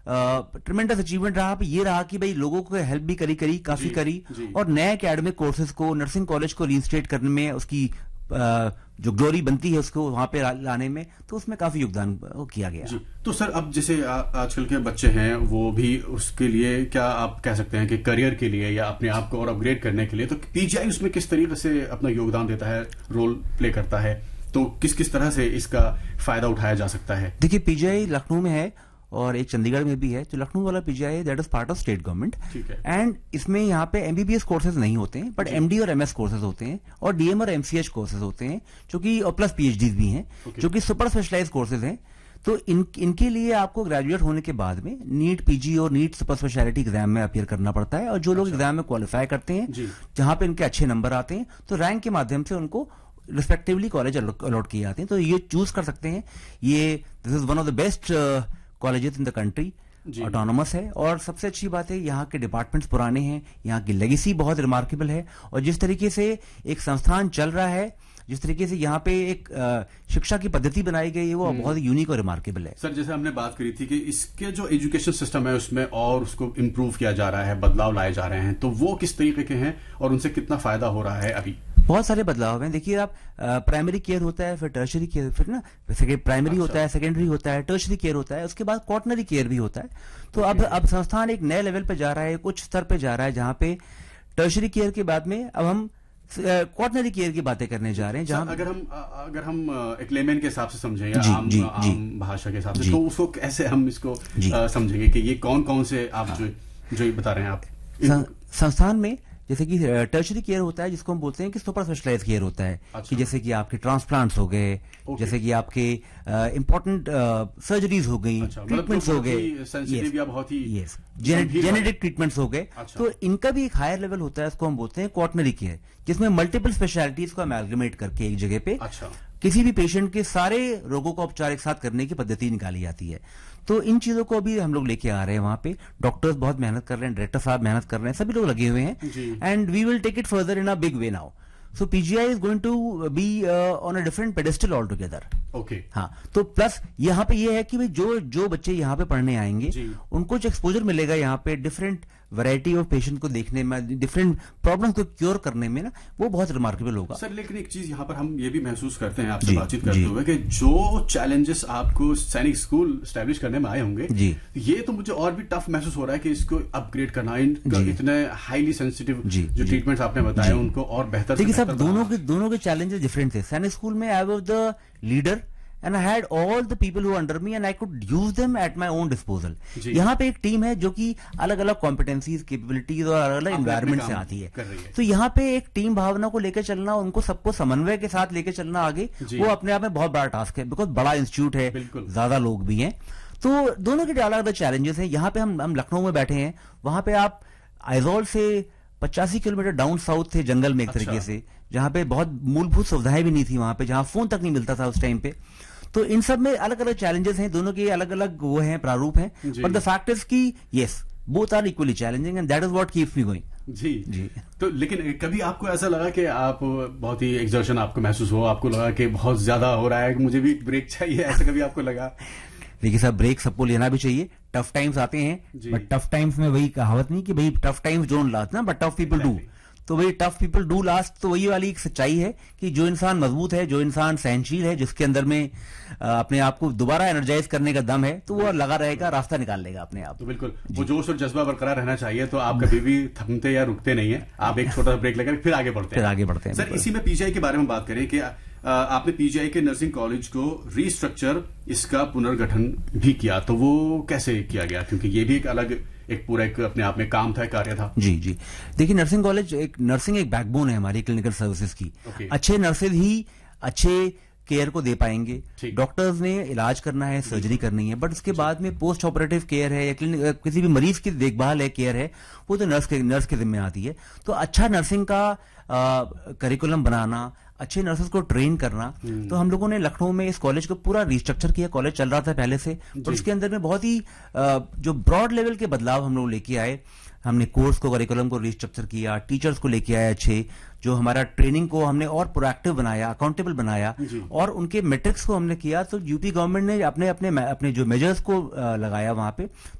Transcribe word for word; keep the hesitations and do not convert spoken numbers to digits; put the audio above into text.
Tremendous achievement रहा ये रहा कि भाई लोगों को हेल्प भी करी करी काफी जी, करी जी. और नए एकेडमिक कोर्सेज को नर्सिंग कॉलेज को रीस्टेट करने में उसकी आ, जो ग्लोरी बनती है उसको वहां पे लाने में, तो उसमें काफी योगदान किया गया जी. तो सर अब जैसे आ, आजकल के बच्चे हैं वो भी उसके लिए क्या आप कह सकते हैं कि करियर के लिए या अपने आप को और अपग्रेड करने के लिए तो पीजीआई उसमें किस तरीके से अपना योगदान देता है, रोल प्ले करता है, तो किस किस तरह से इसका फायदा उठाया जा सकता है? देखिए पीजीआई लखनऊ में है और एक चंडीगढ़ में भी है. जो लखनऊ वाला PGI that is part of state government and इसमें यहाँ पे एमबीबीएस कोर्सेज नहीं होते हैं बट एमडी और एमएस कोर्सेज होते हैं और डीएम और एमसीएच कोर्सेज होते हैं जो कि और प्लस पीएचडी भी हैं जो कि सुपर स्पेशलाइज कोर्सेज हैं. तो इन इनके लिए आपको ग्रेजुएट होने के बाद में नीट पीजी और नीट सुपर स्पेशलिटी एग्जाम में अपीयर करना पड़ता है और जो लोग एग्जाम में क्वालिफाई करते हैं जहां पे इनके अच्छे नंबर आते हैं तो रैंक के माध्यम से उनको रिस्पेक्टिवली कॉलेज अलॉट किए जाते हैं. तो ये चूज कर सकते हैं. ये this is one of the best colleges in the country, autonomous है और सबसे अच्छी बात है यहाँ के डिपार्टमेंट्स पुराने हैं, यहाँ की लेगेसी बहुत रिमार्केबल है और जिस तरीके से एक संस्थान चल रहा है, जिस तरीके से यहाँ पे एक आ, शिक्षा की पद्धति बनाई गई है वो बहुत यूनिक और रिमार्केबल है. सर जैसे हमने बात करी थी कि इसके जो एजुकेशन सिस्टम है उसमें और उसको इम्प्रूव किया जा रहा है, बदलाव लाए जा रहे हैं, तो वो किस तरीके के हैं और उनसे कितना फायदा हो रहा है? अभी बहुत सारे बदलाव हैं. देखिए आप प्राइमरी केयर होता है, फिर टर्शरी केयर, फिर ना प्राइमरी अच्छा. होता है, सेकेंडरी होता है, टर्शरी केयर होता है, उसके बाद क्वार्टनरी केयर भी होता है. तो अब अब संस्थान एक नए लेवल पे जा रहा है, उच्च स्तर पे जा रहा है जहां पे टर्शरी केयर के बाद में अब हम क्वार्टनरी केयर की बातें करने जा रहे हैं. जहां अगर हम अगर हम एक लेमैन के हिसाब से समझें या आम, जी, आम जी, भाषा के हिसाब से, तो उसको कैसे हम इसको समझेंगे कि ये कौन कौन से आप हाँ. जो जो ये बता रहे हैं आप संस्थान में जैसे कि टर्शरी केयर होता है जिसको हम बोलते हैं कि सुपर स्पेशलाइज केयर होता है. अच्छा. कि जैसे कि आपके ट्रांसप्लांट्स हो गए, जैसे कि आपके इंपॉर्टेंट सर्जरीज हो गई, ट्रीटमेंट्स हो गए, जेनेटिक ट्रीटमेंट्स हो गए. तो इनका भी एक हायर लेवल होता है, इसको हम बोलते हैं क्वार्टनरी केयर, जिसमें मल्टीपल स्पेशलिटीज को अमेलगमेट करके एक जगह पे अच्छा. किसी भी पेशेंट के सारे रोगों का उपचार एक साथ करने की पद्धति निकाली जाती है. तो इन चीजों को अभी हम लोग लेके आ रहे हैं वहां पे. डॉक्टर्स बहुत मेहनत कर रहे हैं, डायरेक्टर साहब मेहनत कर रहे हैं, सभी लोग लगे हुए हैं and we will take it further in a big way now. So PGI is going to be on a different pedestal all together. Okay हाँ. तो प्लस यहाँ पे ये है कि भाई जो जो बच्चे यहाँ पे पढ़ने आएंगे उनको जो एक्सपोजर मिलेगा यहाँ पे डिफरेंट वैरायटी ऑफ पेशेंट को देखने में, डिफरेंट प्रॉब्लम को क्योर करने में ना, वो बहुत रिमार्केबल होगा. सर लेकिन एक चीज यहाँ पर हम ये भी महसूस करते हैं आपसे बातचीत करते हुए कि जो चैलेंजेस आपको सैनिक स्कूल स्टैब्लिश करने में आए होंगे जी, ये तो मुझे और भी टफ महसूस हो रहा है कि इसको अपग्रेड करना, इतने हाईली सेंसिटिव जो ट्रीटमेंट्स आपने बताया उनको और बेहतर. देखिए सब दोनों के दोनों के चैलेंजेस डिफरेंट थे. सैनिक स्कूल में I was the leader and I had all the people who under me and I could use them at my own disposal. यहाँ पे एक टीम है जो कि अलग अलग कॉम्पिटेंसीज, कैपेबिलिटीज और अलग अलग एनवायरमेंट से आती है. तो यहाँ पे एक टीम भावना को लेकर चलना, उनको सबको समन्वय के साथ लेकर चलना आगे, वो अपने आप में बहुत बड़ा टास्क है, बिकॉज बड़ा इंस्टीट्यूट है, ज्यादा लोग भी हैं. तो दोनों के अलग अलग चैलेंजेस हैं. यहाँ पे हम हम लखनऊ में बैठे हैं, वहां पे आप आइजोल से पचासी किलोमीटर डाउन साउथ थे जंगल में एक तरीके से, जहां पे बहुत मूलभूत सुविधाएं भी नहीं थी, वहां पे जहां फोन तक नहीं मिलता था उस टाइम पे. तो इन सब में अलग अलग चैलेंजेस हैं, दोनों के अलग अलग वो हैं, प्रारूप हैं, बट द फैक्ट इज कि yes both are equally challenging and that is what keeps me going. जी जी. तो लेकिन कभी आपको ऐसा लगा कि आप बहुत ही एक्सर्शन आपको महसूस हो, आपको लगा कि बहुत ज्यादा हो रहा है, मुझे भी ब्रेक चाहिए, ऐसा कभी आपको लगा? देखिए साहब ब्रेक सबको लेना भी चाहिए. टफ टाइम्स आते हैं बट टफ टाइम्स में वही कहावत नहीं कि भाई टफ टाइम्स डोंट लास्ट ना, बट टफ पीपल डू. तो वही टफ पीपल डू लास्ट. तो वही वाली एक सच्चाई है कि जो इंसान मजबूत है, जो इंसान सहनशील है, जिसके अंदर में अपने आप को दोबारा एनर्जाइज करने का दम है, तो वो लगा रहेगा, रास्ता निकाल लेगा अपने आप. तो बिल्कुल वो जोश और जज्बा बरकरार रहना चाहिए. तो आप कभी भी थमते या रुकते नहीं है, आप एक छोटा सा ब्रेक लेकर फिर आगे बढ़ते हैं. फिर आगे बढ़ते हैं. सर इसी में पीजीआई के बारे में बात करें कि आपने पीजीआई के नर्सिंग कॉलेज को रीस्ट्रक्चर, इसका पुनर्गठन भी किया, तो वो कैसे किया गया? क्योंकि ये भी एक अलग एक पूरा एक अपने आप में काम था, कार्य था. जी जी. देखिए नर्सिंग कॉलेज एक नर्सिंग एक बैकबोन है हमारी क्लिनिकल सर्विसेज की. okay. अच्छे नर्सेज ही अच्छे केयर को दे पाएंगे. डॉक्टर्स ने इलाज करना है, सर्जरी करनी है, बट उसके बाद में पोस्ट ऑपरेटिव केयर है या किसी भी मरीज की देखभाल है, केयर है, वो तो नर्स के नर्स के जिम्मे आती है. तो अच्छा नर्सिंग का करिकुलम बनाना, अच्छे नर्सेस को ट्रेन करना, तो हम लोगों ने लखनऊ में इस कॉलेज को पूरा रिस्ट्रक्चर किया. कॉलेज चल रहा था पहले से, और उसके अंदर में बहुत ही जो ब्रॉड लेवल के बदलाव हम लोग लेके आए. हमने कोर्स को, करिकुलम को रिस्ट्रक्चर किया, टीचर्स को लेके आए अच्छे, जो हमारा ट्रेनिंग को हमने और प्रोएक्टिव बनाया, अकाउंटेबल बनाया, और उनके मेट्रिक्स को हमने किया. तो यूपी गवर्नमेंट ने अपने अपने अपने जो मेजर्स को लगाया वहां पे,